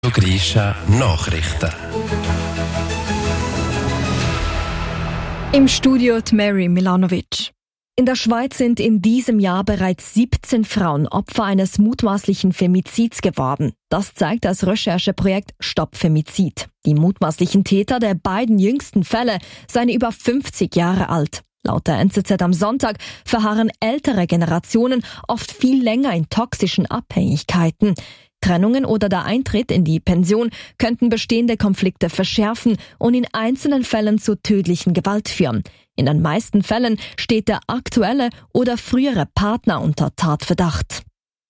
Grisha Nachrichten. Im Studio Mary Milanovic. In der Schweiz sind in diesem Jahr bereits 17 Frauen Opfer eines mutmaßlichen Femizids geworden. Das zeigt das Rechercheprojekt Stopp Femizid. Die mutmaßlichen Täter der beiden jüngsten Fälle seien über 50 Jahre alt. Laut der NZZ am Sonntag verharren ältere Generationen oft viel länger in toxischen Abhängigkeiten. Trennungen oder der Eintritt in die Pension könnten bestehende Konflikte verschärfen und in einzelnen Fällen zu tödlichen Gewalt führen. In den meisten Fällen steht der aktuelle oder frühere Partner unter Tatverdacht.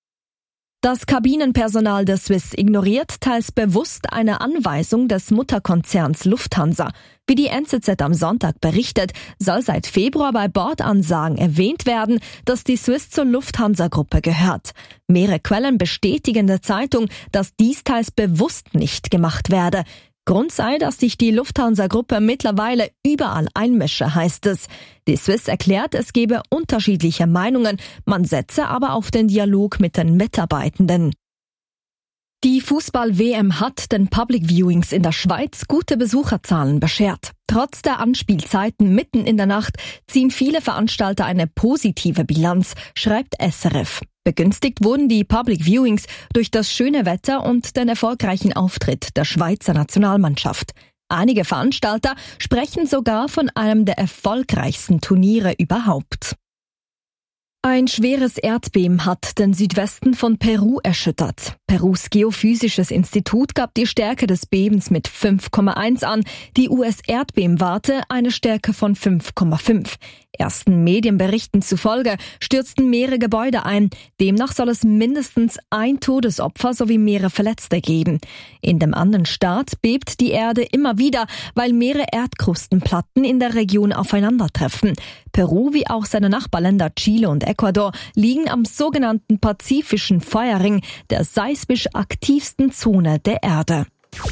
Das Kabinenpersonal der Swiss ignoriert teils bewusst eine Anweisung des Mutterkonzerns Lufthansa. Wie die NZZ am Sonntag berichtet, soll seit Februar bei Bordansagen erwähnt werden, dass die Swiss zur Lufthansa-Gruppe gehört. Mehrere Quellen bestätigen der Zeitung, dass dies teils bewusst nicht gemacht werde. Grund sei, dass sich die Lufthansa-Gruppe mittlerweile überall einmische, heißt es. Die Swiss erklärt, es gebe unterschiedliche Meinungen, man setze aber auf den Dialog mit den Mitarbeitenden. Die Fußball-WM hat den Public Viewings in der Schweiz gute Besucherzahlen beschert. Trotz der Anspielzeiten mitten in der Nacht ziehen viele Veranstalter eine positive Bilanz, schreibt SRF. Begünstigt wurden die Public Viewings durch das schöne Wetter und den erfolgreichen Auftritt der Schweizer Nationalmannschaft. Einige Veranstalter sprechen sogar von einem der erfolgreichsten Turniere überhaupt. Ein schweres Erdbeben hat den Südwesten von Peru erschüttert. Perus Geophysisches Institut gab die Stärke des Bebens mit 5,1 an, die US-Erdbebenwarte eine Stärke von 5,5. Ersten Medienberichten zufolge stürzten mehrere Gebäude ein. Demnach soll es mindestens ein Todesopfer sowie mehrere Verletzte geben. In dem anderen Staat bebt die Erde immer wieder, weil mehrere Erdkrustenplatten in der Region aufeinandertreffen. Peru wie auch seine Nachbarländer Chile und Ecuador liegen am sogenannten Pazifischen Feuerring, der seismisch aktivsten Zone der Erde.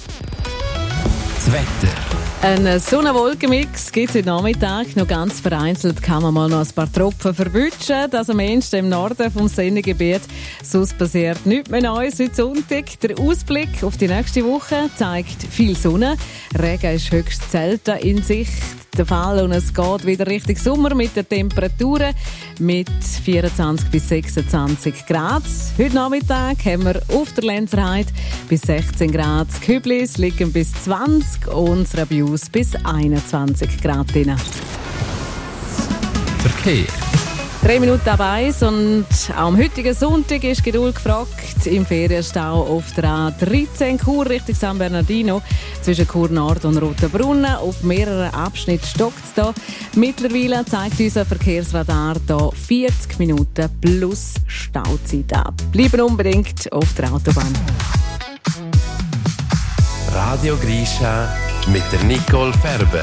Das Wetter. Ein Sonne-Wolkenmix gibt es heute Nachmittag. Noch ganz vereinzelt kann man mal noch ein paar Tropfen verwischen. Das am ehesten im Norden vom Sennegebiet. Sonst passiert nichts mehr Neues heute Sonntag. Der Ausblick auf die nächste Woche zeigt viel Sonne. Regen ist höchst selten in Sicht. Der Fall und es geht wieder Richtung Sommer mit den Temperaturen mit 24 bis 26 Grad. Heute Nachmittag haben wir auf der Lenzerheide bis 16 Grad. Die Küblis liegen bis 20 und das Rabius bis 21 Grad drin. Verkehr. 3 Minuten ab 1 und auch am heutigen Sonntag ist Geduld gefragt. Im Ferienstau auf der A13 Chur Richtung San Bernardino zwischen Chur Nord und Rotenbrunnen. Auf mehreren Abschnitten stockt es da. Mittlerweile zeigt unser Verkehrsradar hier 40 Minuten plus Stauzeit ab. Bleiben unbedingt auf der Autobahn. Radio Grisha mit der Nicole Ferber.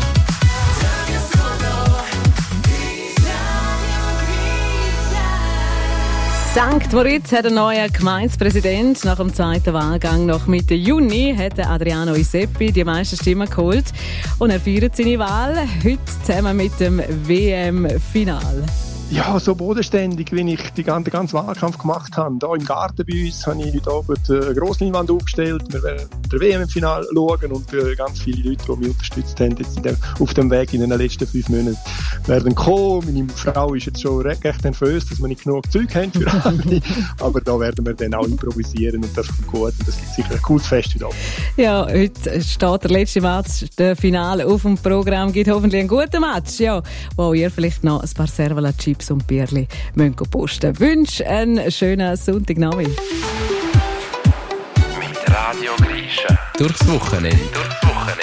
St. Moritz hat einen neuen Gemeindepräsident. Nach dem zweiten Wahlgang nach Mitte Juni hat Adriano Iseppi die meisten Stimmen geholt. Und er feiert seine Wahl heute zusammen mit dem WM-Final. Ja, so bodenständig, wie ich den ganzen Wahlkampf gemacht habe. Hier im Garten bei uns habe ich heute Abend eine Grossleinwand aufgestellt. Wir werden den WM-Final schauen und ganz viele Leute, die mich unterstützt haben jetzt auf dem Weg in den letzten 5 Monaten, werden kommen. Meine Frau ist jetzt schon recht nervös, dass wir nicht genug Zeug haben für alle. Aber da werden wir dann auch improvisieren und das kommt gut. Und das gibt sicher ein cooles Fest heute Abend. Ja, heute steht der letzte Match, der Finale auf dem Programm. Gibt hoffentlich einen guten Match, ja, wo ihr vielleicht noch ein paar Servola Chips und Bierli posten. Wünsche einen schönen Sonntagnachmittag. Mit Radio Grisha. Durchs Wochenende.